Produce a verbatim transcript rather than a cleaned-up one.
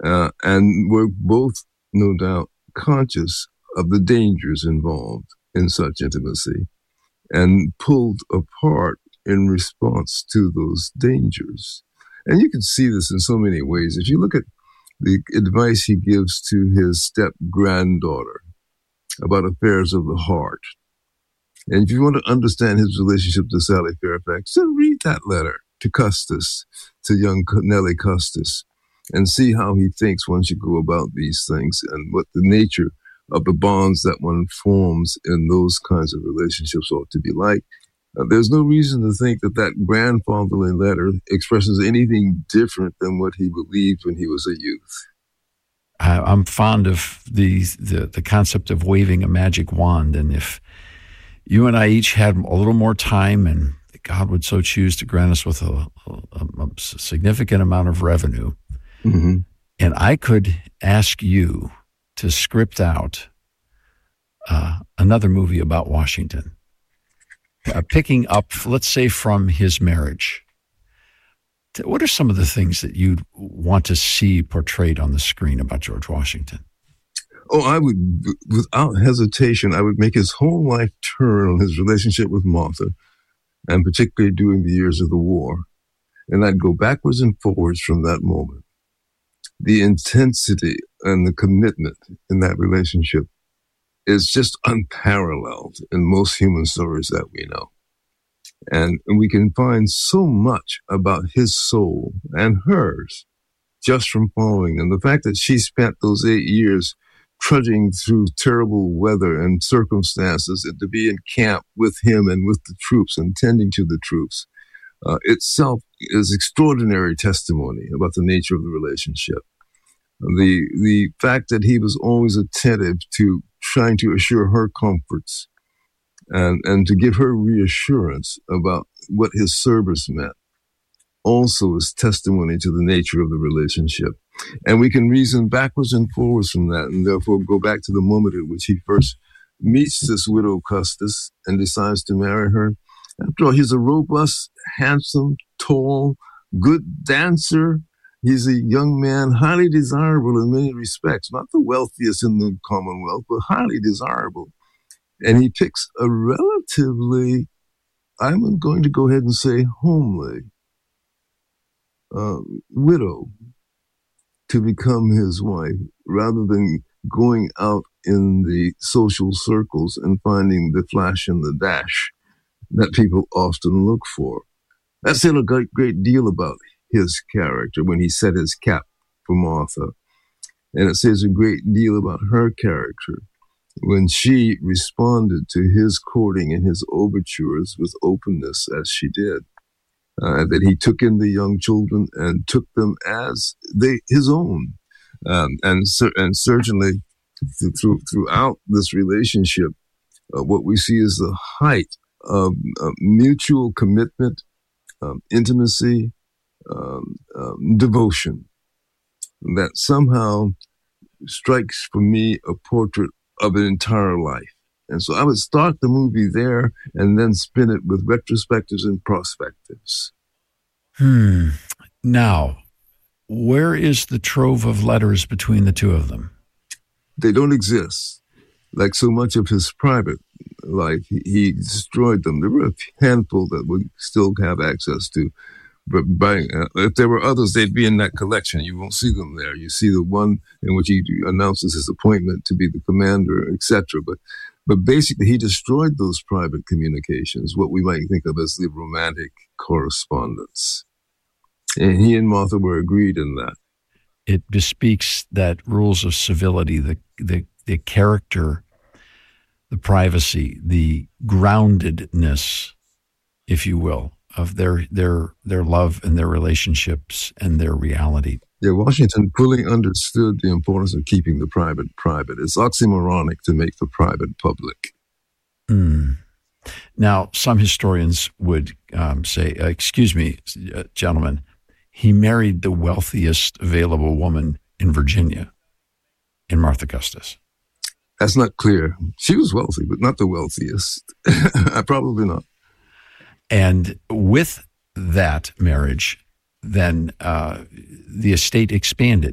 uh, and were both, no doubt, conscious of the dangers involved in such intimacy and pulled apart in response to those dangers. And you can see this in so many ways. If you look at the advice he gives to his step-granddaughter about affairs of the heart, and if you want to understand his relationship to Sally Fairfax, then read that letter to Custis, to young Nellie Custis, and see how he thinks one should go about these things and what the nature of the bonds that one forms in those kinds of relationships ought to be like. Uh, there's no reason to think that that grandfatherly letter expresses anything different than what he believed when he was a youth. I, I'm fond of the, the the concept of waving a magic wand, and if you and I each had a little more time and God would so choose to grant us with a, a, a significant amount of revenue, mm-hmm. and I could ask you to script out uh, another movie about Washington, uh, picking up, let's say, from his marriage. What are some of the things that you'd want to see portrayed on the screen about George Washington? Oh, I would, without hesitation, I would make his whole life turn on his relationship with Martha, and particularly during the years of the war. And I'd go backwards and forwards from that moment. The intensity and the commitment in that relationship is just unparalleled in most human stories that we know. And, and we can find so much about his soul and hers just from following them. The fact that she spent those eight years trudging through terrible weather and circumstances and to be in camp with him and with the troops and tending to the troops uh, itself is extraordinary testimony about the nature of the relationship. The the fact that he was always attentive to trying to assure her comforts and, and to give her reassurance about what his service meant also is testimony to the nature of the relationship. And we can reason backwards and forwards from that, and therefore go back to the moment at which he first meets this widow Custis and decides to marry her. After all, he's a robust, handsome, tall, good dancer. He's a young man, highly desirable in many respects, not the wealthiest in the Commonwealth, but highly desirable. And he picks a relatively, I'm going to go ahead and say homely, uh, widow to become his wife, rather than going out in the social circles and finding the flash and the dash that people often look for. That said a great, great deal about his character when he set his cap for Martha. And it says a great deal about her character when she responded to his courting and his overtures with openness as she did. Uh, that he took in the young children and took them as they his own. Um, and, and certainly through, throughout this relationship, uh, what we see is the height of uh, mutual commitment, um, intimacy, um, um, devotion that somehow strikes for me a portrait of an entire life. And so I would start the movie there and then spin it with retrospectives and prospectives. Hmm. Now, where is the trove of letters between the two of them? They don't exist. Like so much of his private life, he, he destroyed them. There were a handful that we still have access to. But by, uh, if there were others, they'd be in that collection. You won't see them there. You see the one in which he announces his appointment to be the commander, et cetera. But But basically, he destroyed those private communications, what we might think of as the romantic correspondence. And he and Martha were agreed in that. It bespeaks that rules of civility, the the, the character, the privacy, the groundedness, if you will, of their their their love and their relationships and their reality. Yeah, Washington fully understood the importance of keeping the private private. It's oxymoronic to make the private public. Mm. Now, some historians would um, say, uh, excuse me, uh, gentlemen, he married the wealthiest available woman in Virginia, in Martha Custis. That's not clear. She was wealthy, but not the wealthiest. Probably not. And with that marriage, then uh, the estate expanded.